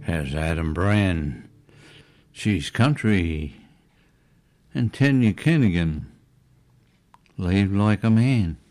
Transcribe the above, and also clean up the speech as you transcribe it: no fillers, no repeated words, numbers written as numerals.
has Adam Brand, She's Country, and Tanya Kinnigan, Leave Like a Man.